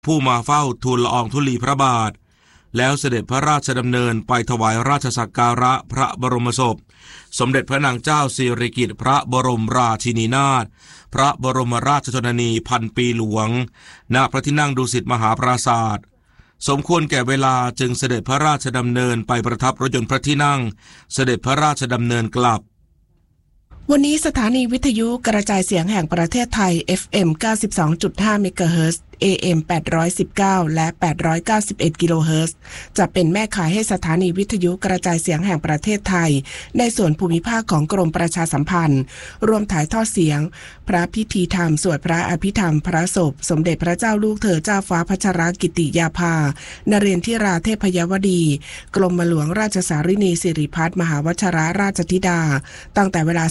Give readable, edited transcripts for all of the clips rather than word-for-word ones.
ผู้มาเฝ้าทูลละอองธุลีพระบาทแล้วเสด็จพระราชดำเนินไปถวายราชสักการะพระบรมศพสมเด็จพระนางเจ้าสิริกิติ์พระบรมราชินีนาถพระบรมราชชนนีพันปีหลวงณพระที่นั่งดุสิตมหาปราสาทสมควรแก่เวลาจึงเสด็จพระราชดำเนินไปประทับรถยนต์พระที่นั่งเสด็จพระราชดำเนินกลับวันนี้สถานีวิทยุกระจายเสียงแห่งประเทศไทย FM 92.5 เมกะเฮิรตซ์ AM 819 และ 891 กิโลเฮิรตซ์จะเป็นแม่ข่ายให้สถานีวิทยุกระจายเสียงแห่งประเทศไทยในส่วนภูมิภาคของกรมประชาสัมพันธ์ร่วมถ่ายทอดเสียงพระพิธีธรรมสวดพระอภิธรรมพระศพสมเด็จพระเจ้าลูกเธอเจ้าฟ้าพัชรกิติยาภานเรนทิราเทพยวดีกรมหลวงราชสารินีสิริพัฒน์มหาวชิรราชธิดาตั้งแต่เวลา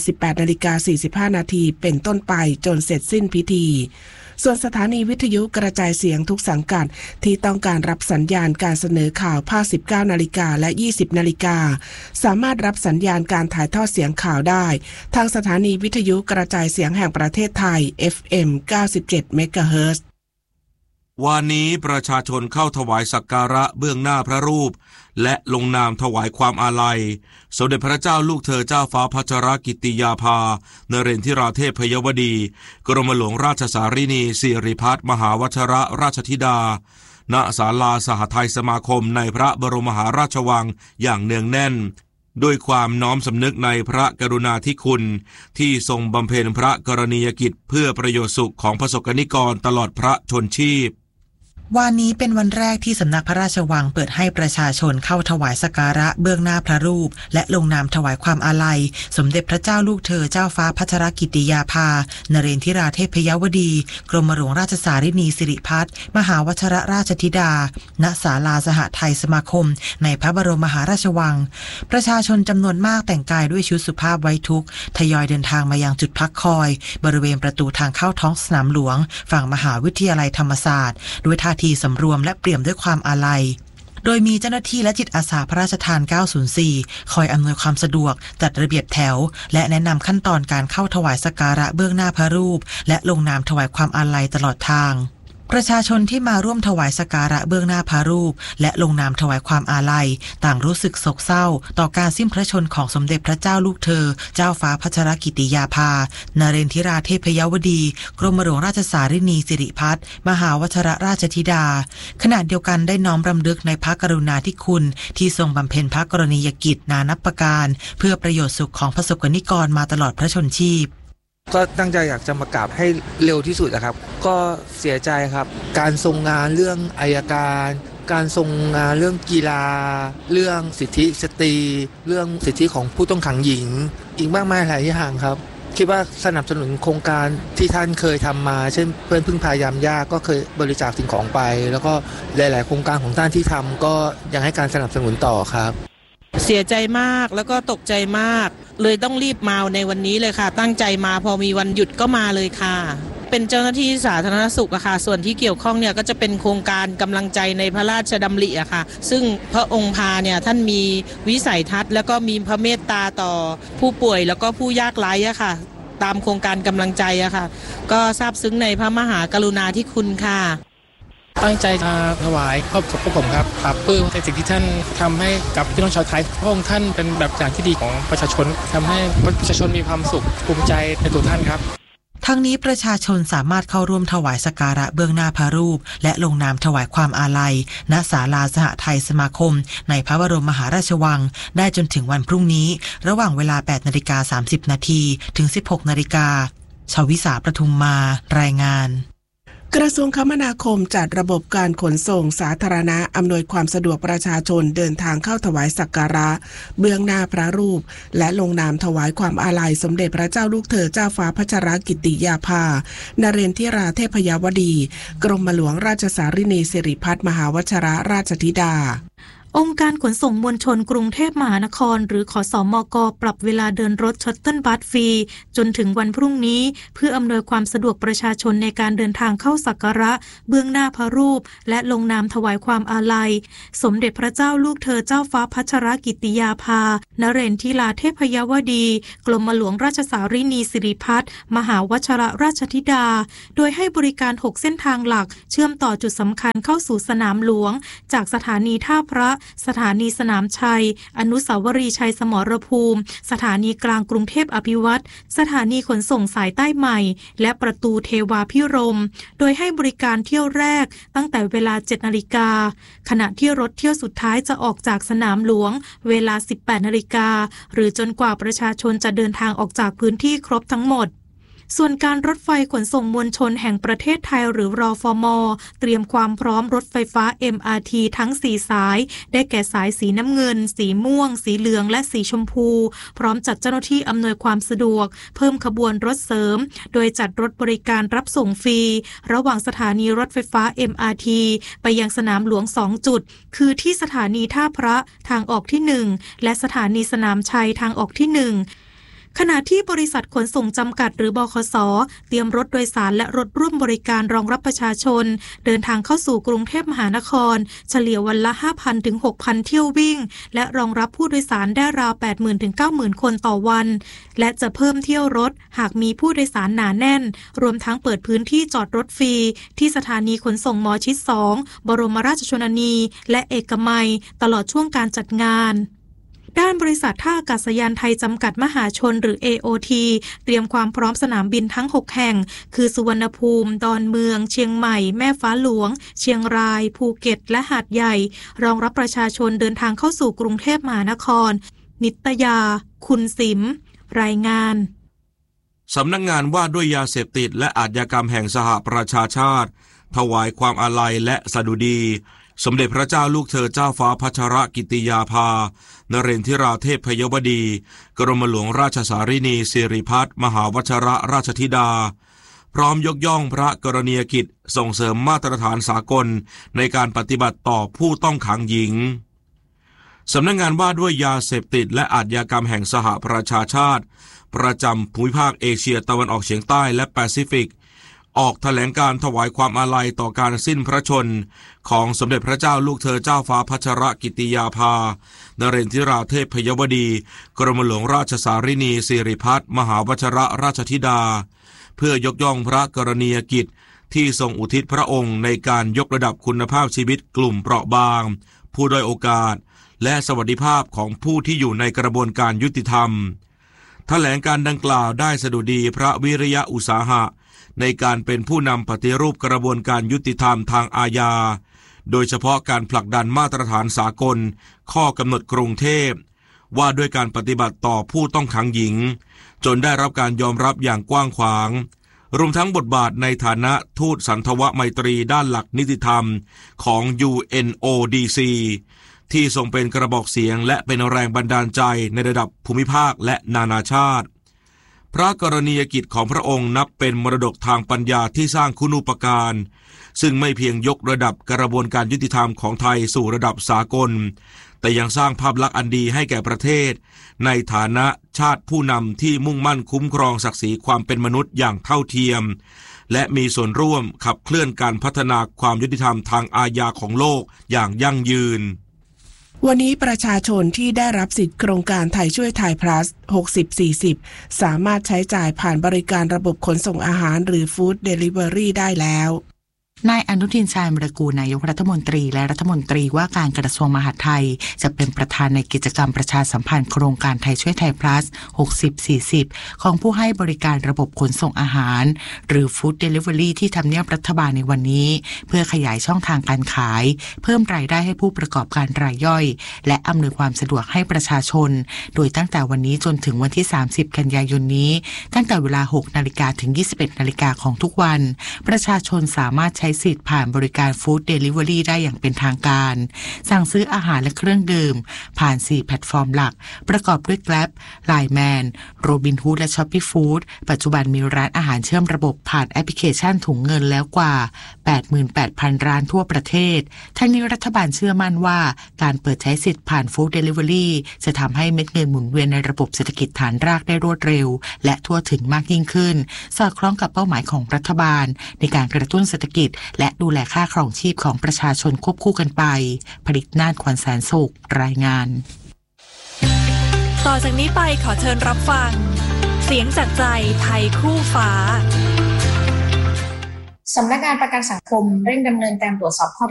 18:45 นาทีเป็นต้นไปจนเสร็จสิ้นพิธีส่วนสถานีวิทยุกระจายเสียงทุกสังกัดที่ต้องการรับสัญญาณการเสนอข่าวภาค 19 นาฬิกาและ 20 นาฬิกาสามารถรับสัญญาณการถ่ายทอดเสียงข่าวได้ทางสถานีวิทยุกระจายเสียงแห่งประเทศไทย FM 97 เมกะเฮิรตซ์วันนี้ประชาชนเข้าถวายสักการะเบื้องหน้าพระรูปและลงนามถวายความอาลัยสมเด็จพระเจ้าลูกเธอเจ้าฟ้าพัชรกิติยาภานเรนทิราเทพยวดีกรมหลวงราชสารินีสิริพัฒน์มหาวชิรราชธิดาณศาลาสหทัยสมาคมในพระบรมมหาราชวังอย่างเนืองแน่นด้วยความน้อมสำนึกในพระกรุณาธิคุณที่ทรงบำเพ็ญพระกรณียกิจเพื่อประโยชน์สุขของประสบกนิกรตลอดพระชนชีพวันนี้เป็นวันแรกที่สำนักพระราชวังเปิดให้ประชาชนเข้าถวายสักการะเบื้องหน้าพระรูปและลงนามถวายความอาลัยสมเด็จพระเจ้าลูกเธอเจ้าฟ้าพัชรกิติยาภานเรนทิราเทพยวดีกรมหลวงราชสารินีสิริพัฒน์มหาวชิรราชธิดาณศาลาสหทัยสมาคมในพระบรมมหาราชวังประชาชนจำนวนมากแต่งกายด้วยชุดสุภาพไว้ทุกข์ทยอยเดินทางมายังจุดพักคอยบริเวณประตูทางเข้าท้องสนามหลวงฝั่งมหาวิทยาลัยธรรมศาสตร์ด้วยท่าทีสำรวมและเปี่ยมด้วยความอาลัยโดยมีเจ้าหน้าที่และจิตอาสาพระราชทาน 904 คอยอำนวยความสะดวกจัดระเบียบแถวและแนะนำขั้นตอนการเข้าถวายสักการะเบื้องหน้าพระรูปและลงนามถวายความอาลัยตลอดทางประชาชนที่มาร่วมถวายสักการะเบื้องหน้าพระรูปและลงนามถวายความอาลัยต่างรู้สึกโศกเศร้าต่อการสิ้นพระชนของสมเด็จพระเจ้าลูกเธอเจ้าฟ้าพัชรกิติยาภานเรนทิราเทพยวดีกรมหลวงราชสารินีสิริพัฒน์มหาวชิรราชธิดาขณะเดียวกันได้น้อมรำลึกในพระกรุณาธิคุณที่ทรงบำเพ็ญพระกรณียกิจนานับประการเพื่อประโยชน์สุขของประสบกนิกรมาตลอดพระชนชีพก็ตั้งใจอยากจะมากราบให้เร็วที่สุดนะครับก็เสียใจครับการทรงงานเรื่องอัยการการทรงงานเรื่องกีฬาเรื่องสิทธิสตรีเรื่องสิทธิของผู้ต้องขังหญิงอีกมากมายหลายอย่างครับคิดว่าสนับสนุนโครงการที่ท่านเคยทำมาเช่นเพื่อนพึ่งพายามยากก็เคยบริจาคสิ่งของไปแล้วก็หลายๆโครงการของท่านที่ทำก็ยังให้การสนับสนุนต่อครับเสียใจมากแล้วก็ตกใจมากเลยต้องรีบมาในวันนี้เลยค่ะตั้งใจมาพอมีวันหยุดก็มาเลยค่ะเป็นเจ้าหน้าที่สาธารณสุขอะค่ะส่วนที่เกี่ยวข้องเนี่ยก็จะเป็นโครงการกำลังใจในพระราชดำริอะค่ะซึ่งพระองค์พาเนี่ยท่านมีวิสัยทัศน์แล้วก็มีพระเมตตาต่อผู้ป่วยแล้วก็ผู้ยากไร้อะค่ะตามโครงการกำลังใจอะค่ะก็ซาบซึ้งในพระมหากรุณาธิคุณค่ะตั้งใจมาถวายครอบครัวพวกผมครับปราบปลื้มในสิ่งที่ท่านทำให้กับพี่น้องชาวไทยพระองค์ท่านเป็นแบบอย่างที่ดีของประชาชนทำให้ประชาชนมีความสุขภูมิใจในตัวท่านครับทั้งนี้ประชาชนสามารถเข้าร่วมถวายสักการะเบื้องหน้าพระรูปและลงนามถวายความอาลัยณศาลาสหทัยสมาคมในพระบรมมหาราชวังได้จนถึงวันพรุ่งนี้ระหว่างเวลา 8:30 นาทีถึง 16:00 นาฬิกาชวิสาประทุมมารายงานกระทรวงคมนาคมจัดระบบการขนส่งสาธารณะอำนวยความสะดวกประชาชนเดินทางเข้าถวายสักการะเบื้องหน้าพระรูปและลงนามถวายความอาลัยสมเด็จพระเจ้าลูกเธอเจ้าฟ้าพัชรกิติยาภานเรนทิราเทพยวดีกรมหลวงราชสารินีสิริพัฒน์มหาวชิรราชธิดาองค์การขนส่งมวลชนกรุงเทพมหานครหรือขสมก.ปรับเวลาเดินรถชัตเทิลบัสฟรีจนถึงวันพรุ่งนี้เพื่ออำนวยความสะดวกประชาชนในการเดินทางเข้าสักการะเบื้องหน้าพระรูปและลงนามถวายความอาลัยสมเด็จพระเจ้าลูกเธอเจ้าฟ้าพัชรกิติยาภานเรนทิราเทพยวดีกรมหลวงราชสารินีสิริพัฒน์มหาวชิรราชธิดาโดยให้บริการ6เส้นทางหลักเชื่อมต่อจุดสำคัญเข้าสู่สนามหลวงจากสถานีท่าพระสถานีสนามชัยอนุสาวรีย์ชัยสมรภูมิสถานีกลางกรุงเทพอภิวัตรสถานีขนส่งสายใต้ใหม่และประตูเทวาพิรมย์โดยให้บริการเที่ยวแรกตั้งแต่เวลา 7 นาฬิกาขณะที่รถเที่ยวสุดท้ายจะออกจากสนามหลวงเวลา 18 นาฬิกาหรือจนกว่าประชาชนจะเดินทางออกจากพื้นที่ครบทั้งหมดส่วนการรถไฟขนส่งมวลชนแห่งประเทศไทยหรือรฟม.เตรียมความพร้อมรถไฟฟ้า MRT ทั้ง4สายได้แก่สายสีน้ำเงินสีม่วงสีเหลืองและสีชมพูพร้อมจัดเจ้าหน้าที่อำนวยความสะดวกเพิ่มขบวนรถเสริมโดยจัดรถบริการรับส่งฟรีระหว่างสถานีรถไฟฟ้า MRT ไปยังสนามหลวง2จุดคือที่สถานีท่าพระทางออกที่1และสถานีสนามชัยทางออกที่1ขณะที่บริษัทขนส่งจำกัดหรือบขส.เตรียมรถโดยสารและรถร่วมบริการรองรับประชาชนเดินทางเข้าสู่กรุงเทพมหานครเฉลี่ยวันละ 5,000 ถึง 6,000 เที่ยววิ่งและรองรับผู้โดยสารได้ราว 80,000 ถึง 90,000 คนต่อวันและจะเพิ่มเที่ยวรถหากมีผู้โดยสารหนาแน่นรวมทั้งเปิดพื้นที่จอดรถฟรีที่สถานีขนส่งหมอชิด2บรมราชชนนีและเอกมัยตลอดช่วงการจัดงานด้านบริษัทท่าอากาศยานไทยจำกัดมหาชนหรือ AOT เตรียมความพร้อมสนามบินทั้ง6แห่งคือสุวรรณภูมิดอนเมืองเชียงใหม่แม่ฟ้าหลวงเชียงรายภูเก็ตและหาดใหญ่รองรับประชาชนเดินทางเข้าสู่กรุงเทพมหานครนิตยาคุณสิมรายงานสำนักงานว่าด้วยยาเสพติดและอาชญากรรมแห่งสหประชาชาติถวายความอาลัยและสดุดีสมเด็จพระเจ้าลูกเธอเจ้าฟ้าพัชรกิติยาภานเรนทิราเทพยวดีกรมหลวงราชสารินีสิริพัฒน์มหาวชิรราชธิดาพร้อมยกย่องพระกรณียกิจส่งเสริมมาตรฐานสากลในการปฏิบัติต่อผู้ต้องขังหญิงสำนักงานว่าด้วยยาเสพติดและอาชญากรรมแห่งสหประชาชาติประจำภูมิภาคเอเชียตะวันออกเฉียงใต้และแปซิฟิกออกแถลงการถวายความอาลัยต่อการสิ้นพระชนของสมเด็จพระเจ้าลูกเธอเจ้าฟ้าพัชรกิติยาภานเรนทิราเทพยวดีกรมหลวงราชสารินีสิริพัฒน์มหาวชิรราชธิดาเพื่อยกย่องพระกรณียกิจที่ทรงอุทิศพระองค์ในการยกระดับคุณภาพชีวิตกลุ่มเปราะบางผู้ด้อยโอกาสและสวัสดิภาพของผู้ที่อยู่ในกระบวนการยุติธรรมแถลงการดังกล่าวได้สดุดีพระวิริยะอุตสาหะในการเป็นผู้นำปฏิรูปกระบวนการยุติธรรมทางอาญาโดยเฉพาะการผลักดันมาตรฐานสากลข้อกำหนดกรุงเทพว่าด้วยการปฏิบัติต่อผู้ต้องขังหญิงจนได้รับการยอมรับอย่างกว้างขวางรวมทั้งบทบาทในฐานะทูตสันทวไมตรีด้านหลักนิติธรรมของ UNODC ที่ทรงเป็นกระบอกเสียงและเป็นแรงบันดาลใจในระดับภูมิภาคและนานาชาติพระกรณียกิจของพระองค์นับเป็นมรดกทางปัญญาที่สร้างคุณูปการซึ่งไม่เพียงยกระดับกระบวนการยุติธรรมของไทยสู่ระดับสากลแต่ยังสร้างภาพลักษณ์อันดีให้แก่ประเทศในฐานะชาติผู้นำที่มุ่งมั่นคุ้มครองศักดิ์ศรีความเป็นมนุษย์อย่างเท่าเทียมและมีส่วนร่วมขับเคลื่อนการพัฒนาความยุติธรรมทางอาญาของโลกอย่างยั่งยืนวันนี้ประชาชนที่ได้รับสิทธิโครงการไทยช่วยไทย plus 60-40 สามารถใช้จ่ายผ่านบริการระบบขนส่งอาหารหรือ Food Delivery ได้แล้วนายอนุทินชาญวิรากูลนายกรัฐมนตรีและรัฐมนตรีว่าการกระทรวงมหาดไทยจะเป็นประธานในกิจกรรมประชาสัมพันธ์โครงการไทยช่วยไทย plus 60-40 ของผู้ให้บริการระบบขนส่งอาหารหรือ Food Delivery ที่ทำเนียบรัฐบาลในวันนี้เพื่อขยายช่องทางการขายเพิ่มรายได้ให้ผู้ประกอบการรายย่อยและอำนวยความสะดวกให้ประชาชนโดยตั้งแต่วันนี้จนถึงวันที่30กันยายนนี้ตั้งแต่เวลา 6 นาฬิกาถึง 21 นาฬิกาของทุกวันประชาชนสามารถใช้สิทธิ์ผ่านบริการฟู้ดเดลิเวอรี่ได้อย่างเป็นทางการสั่งซื้ออาหารและเครื่องดื่มผ่าน4แพลตฟอร์มหลักประกอบด้วย Grab Line-Man Robinhood และ Shopee Food ปัจจุบันมีร้านอาหารเชื่อมระบบผ่านแอปพลิเคชันถุงเงินแล้วกว่า 88,000 ร้านทั่วประเทศทั้งนี้รัฐบาลเชื่อมั่นว่าการเปิดใช้สิทธิ์ผ่านฟู้ดเดลิเวอรี่จะทำให้เม็ดเงินหมุนเวียนในระบบเศรษฐกิจฐานรากได้รวดเร็วและทั่วถึงมากยิ่งขึ้นสอดคล้องกับเป้าหมายของรัฐบาลในการกระตุ้นเศรษฐกิจและดูแลค่าครองชีพของประชาชนควบคู่กันไปผลิตนาฏ ขวัญแสนสุขรายงานต่อจากนี้ไปขอเชิญรับฟังเสียงจากใจไทยคู่ฟ้าสำนักงานประกันสังคมเร่งดำเนินการตรวจสอบข้อ